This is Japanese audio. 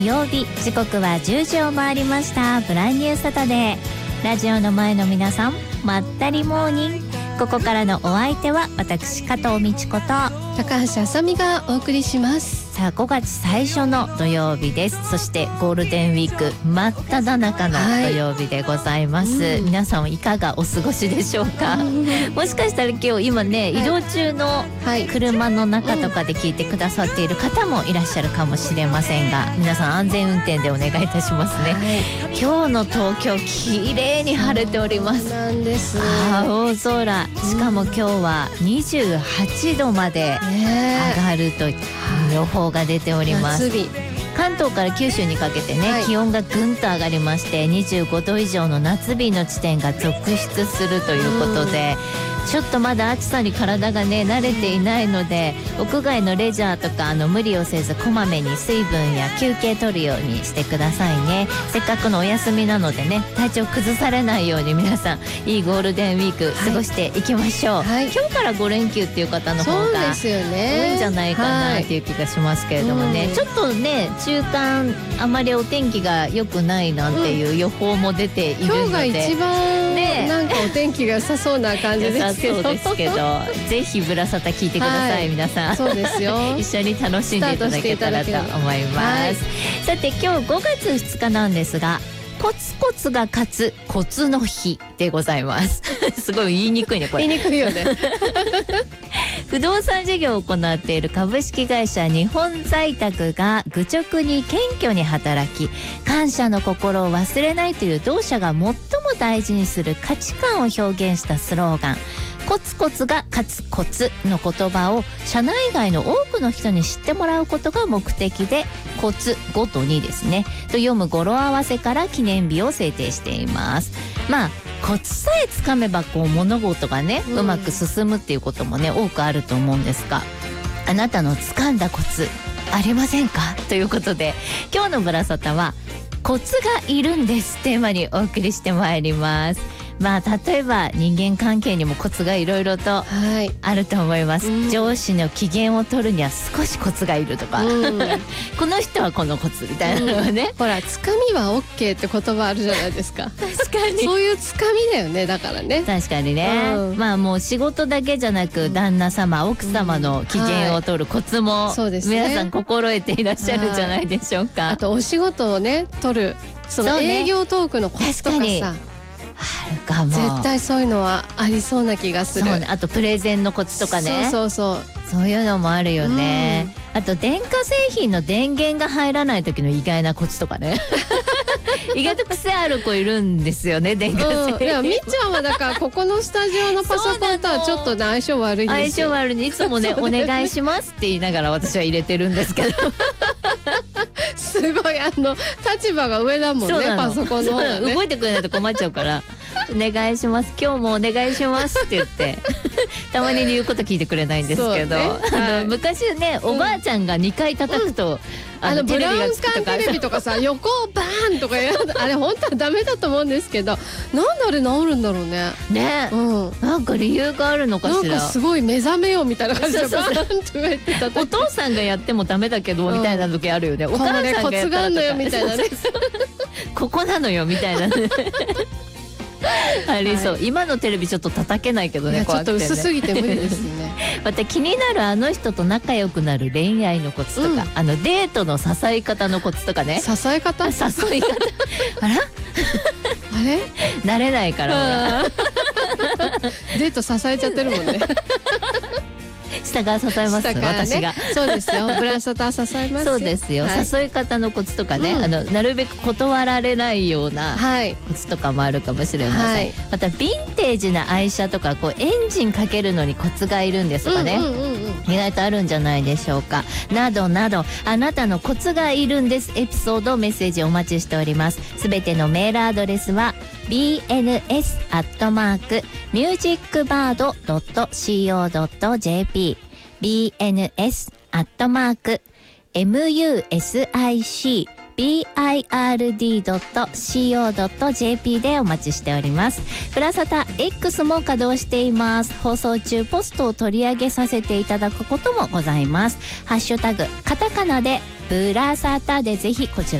曜日、時刻は10時を回りました。ブランニューサタデー。ラジオの前の皆さん、まったりモーニング。ここからのお相手は私加藤美智子と高橋あさみがお送りします。 さあ、5月最初の土曜日です。そしてゴールデンウィーク真っ只中の土曜日でございます、皆さんいかがお過ごしでしょうか、もしかしたら今日今ね、移動中の車の中とかで聞いてくださっている方もいらっしゃるかもしれませんが、皆さん安全運転でお願いいたしますね、今日の東京綺麗に晴れております。 そうなんです。 青空、しかも今日は28度まで上がるという予報が出ております。関東から九州にかけてね、気温がぐんと上がりまして25度以上の夏日の地点が続出するということで、ちょっとまだ暑さに体がね慣れていないので、屋外のレジャーとか無理をせずこまめに水分や休憩取るようにしてくださいね。せっかくのお休みなのでね、体調崩されないように皆さんいいゴールデンウィーク過ごしていきましょう、今日から5連休っていう方の方が多いんじゃないかなっていう気がしますけれどもね、ちょっとね中間あまりお天気が良くないなんていう予報も出ているので、 今日が一番なんかお天気が良さそうな感じですけど、 そうですけどぜひブラサタ聞いてください、皆さん。そうですよ一緒に楽しんでいただけたらと思います、さて今日5月2日なんですが、コツコツが勝つコツの日でございますすごい言いにくいねこれ。 言いにくいよね不動産事業を行っている株式会社日本在宅が愚直に謙虚に働き、感謝の心を忘れないという同社が最も大事にする価値観を表現したスローガン、コツコツが勝つコツの言葉を社内外の多くの人に知ってもらうことが目的で、コツごとにですねと読む語呂合わせから記念日を制定しています。まあコツさえつかめば物事がね、うまく進むっていうこともね多くあると思うんですが、あなたの掴んだコツありませんかということで、今日のブラサタはコツがいるんですテーマにお送りしてまいります。まあ例えば人間関係にもコツがいろいろとあると思います、上司の機嫌を取るには少しコツがいるとか、この人はこのコツみたいなのがね、 ほらつかみは OK って言葉あるじゃないですか確かにそういうつかみだよね。だからね、 確かにね、まあもう仕事だけじゃなく、旦那様奥様の機嫌を取るコツも、皆さん心得ていらっしゃるんじゃないでしょうか、 あとお仕事をね取るその営業トークのコツとかさ、 あるかも。 絶対そういうのはありそうな気がする。 そうね、あとプレゼンのコツとかね、 そういうのもあるよね、あと電化製品の電源が入らない時の意外なコツとかね意外と癖ある子いるんですよね、電化製品、 いやみっちゃんはだからここのスタジオのパソコンとはちょっと相性悪いんですよ。 相性悪いにいつもねお願いしますって言いながら私は入れてるんですけどすごい立場が上だもんね、パソコンの方がね。 動いてくれないと困っちゃうからお願いします、今日もお願いしますって言ってたまに言うこと聞いてくれないんですけど、昔ねおばあちゃんが2回叩くと、 ブラウン管テレビとかさ横をバーンとかあれ本当はダメだと思うんですけど、なんであれ治るんだろうね。なんか理由があるのかしら。 なんかすごい目覚めようみたいな感じでバーンと言ってた。 お父さんがやってもダメだけどみたいな時あるよね。お母さんがやったらコツがあるのよみたいなね。 ここなのよみたいなね。ありそう、今のテレビちょっと叩けないけどね、 ちょっと薄すぎて無理ですねまた気になるあの人と仲良くなる恋愛のコツとか、デートの誘い方のコツとかね。 誘い方あらあれ慣れないからデート支えちゃってるもんね下から支えます、私が。 そうですよ、ブラサタ支えますよ。 そうですよ、誘い方のコツとかね、なるべく断られないようなコツとかもあるかもしれません、またヴィンテージな愛車とかエンジンかけるのにコツがいるんですとかね、意外とあるんじゃないでしょうか、などなど、あなたのコツがいるんですエピソードメッセージお待ちしております。すべてのメールアドレスはbns@musicbird.co.jp bns@musicbird bird.co.jp でお待ちしております。プラサタ X も稼働しています。放送中ポストを取り上げさせていただくこともございます。ハッシュタグカタカナでブラサタでぜひこちら